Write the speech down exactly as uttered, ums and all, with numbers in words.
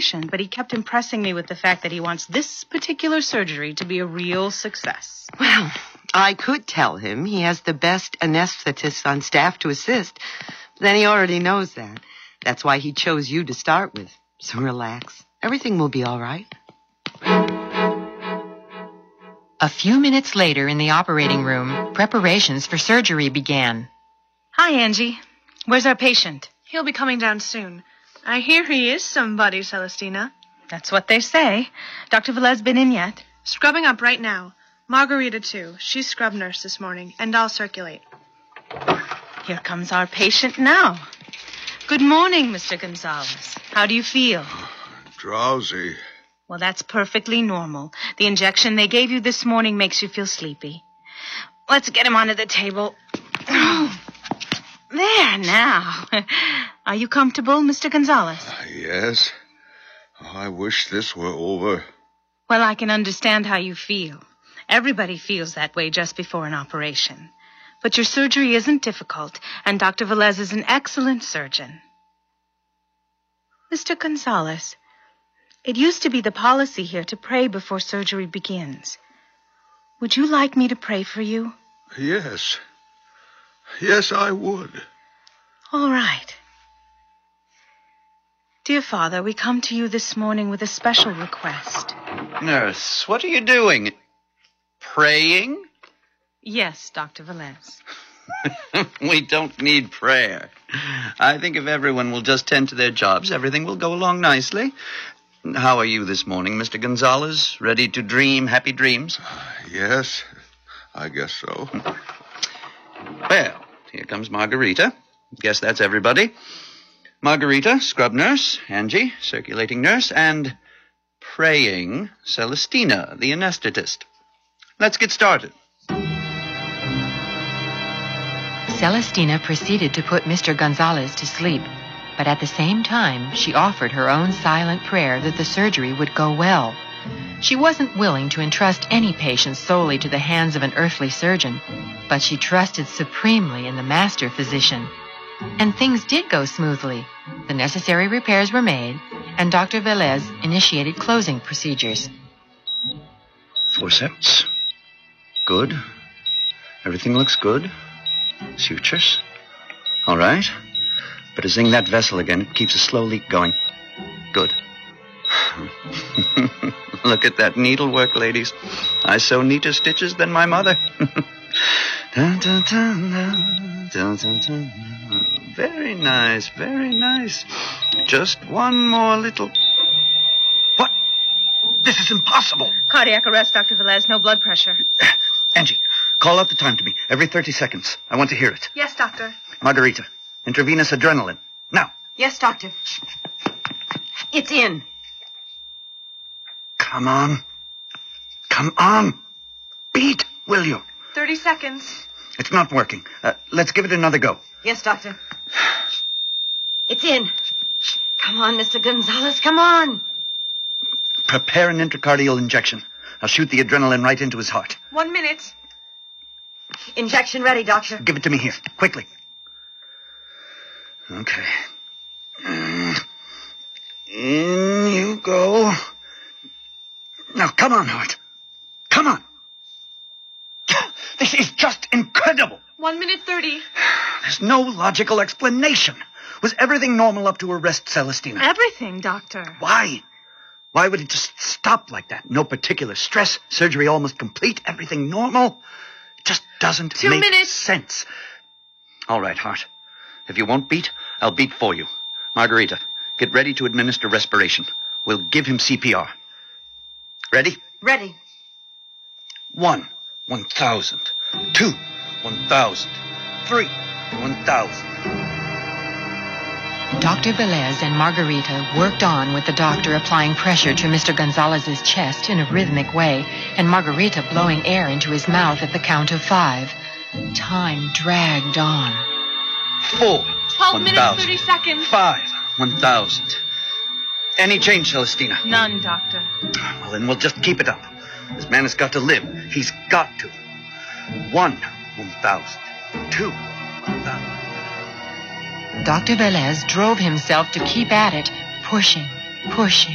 operation, but he kept impressing me with the fact that he wants this particular surgery to be a real success. Well, I could tell him he has the best anesthetist on staff to assist. But then he already knows that. That's why he chose you to start with. So relax. Everything will be all right. A few minutes later in the operating room, preparations for surgery began. Hi, Angie. Where's our patient? He'll be coming down soon. I hear he is somebody, Celestina. That's what they say. Doctor Velez been in yet? Scrubbing up right now. Margarita, too. She's scrub nurse this morning, and I'll circulate. Here comes our patient now. Good morning, Mister Gonzalez. How do you feel? Drowsy. Well, that's perfectly normal. The injection they gave you this morning makes you feel sleepy. Let's get him onto the table. Oh, there now. Are you comfortable, Mister Gonzalez? Uh, yes. I wish this were over. Well, I can understand how you feel. Everybody feels that way just before an operation. But your surgery isn't difficult, and Doctor Velez is an excellent surgeon. Mister Gonzalez, it used to be the policy here to pray before surgery begins. Would you like me to pray for you? Yes. Yes, I would. All right. Dear Father, we come to you this morning with a special request. Nurse, what are you doing? Praying? Yes, Doctor Velez. We don't need prayer. I think if everyone will just tend to their jobs, everything will go along nicely. How are you this morning, Mister Gonzalez? Ready to dream happy dreams? Uh, yes, I guess so. Well, here comes Margarita. Guess that's everybody. Margarita, scrub nurse. Angie, circulating nurse. And praying Celestina, the anesthetist. Let's get started. Celestina proceeded to put Mister Gonzalez to sleep, but at the same time, she offered her own silent prayer that the surgery would go well. She wasn't willing to entrust any patient solely to the hands of an earthly surgeon, but she trusted supremely in the master physician. And things did go smoothly. The necessary repairs were made, and Doctor Velez initiated closing procedures. Forceps. Good. Everything looks good. Sutures. All right. Better zing that vessel again. It keeps a slow leak going. Good. Look at that needlework, ladies. I sew neater stitches than my mother. Dun, dun, dun, dun, dun, dun, dun. Very nice, very nice. Just one more little... What? This is impossible. Cardiac arrest, Doctor Velez. No blood pressure. Angie, call out the time to me every thirty seconds. I want to hear it. Yes, doctor. Margarita, intravenous adrenaline. Now. Yes, doctor. It's in. Come on. Come on. Beat, will you? Thirty seconds. It's not working. Uh, let's give it another go. Yes, doctor. It's in. Come on, Mister Gonzalez, come on. Prepare an intracardial injection. I'll shoot the adrenaline right into his heart. One minute. Injection ready, doctor. Give it to me here, quickly. Okay. Mm. In you go. Now, come on, Hart. Come on. This is just incredible. One minute thirty. There's no logical explanation. Was everything normal up to arrest Celestina? Everything, doctor. Why? Why would it just stop like that? No particular stress, surgery almost complete, everything normal? It just doesn't Two make minutes. sense. All right, Hart. If you won't beat, I'll beat for you. Margarita, get ready to administer respiration. We'll give him C P R. Ready? Ready. One, one thousand. Two, one thousand. Three, one thousand. Doctor Velez and Margarita worked on with the doctor applying pressure to Mister Gonzalez's chest in a rhythmic way, and Margarita blowing air into his mouth at the count of five. Time dragged on. Four, Twelve one minutes, thousand. thirty seconds. Five, one thousand. Any change, Celestina? None, doctor. Well, then we'll just keep it up. This man has got to live. He's got to. One, one thousand. Two, one thousand. Doctor Velez drove himself to keep at it, pushing, pushing.